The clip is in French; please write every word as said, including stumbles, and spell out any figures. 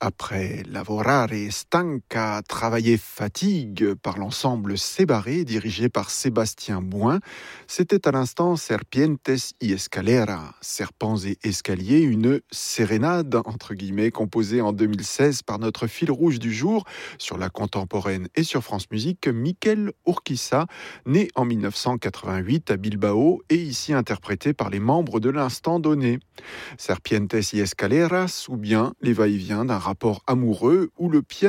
Après Lavorare stanca, travailler fatigue par l'ensemble Sébarré dirigé par Sébastien Bouin, c'était à l'instant Serpientes y Escalera, Serpents et Escaliers, une sérénade entre guillemets composée en deux mille seize par notre fil rouge du jour sur la contemporaine et sur France Musique, Miquel Urquiza, né en mille neuf cent quatre-vingt-huit à Bilbao et ici interprété par les membres de l'Instant Donné. Serpientes y Escaleras ou bien les va-et-vient d'un rapport amoureux où le piano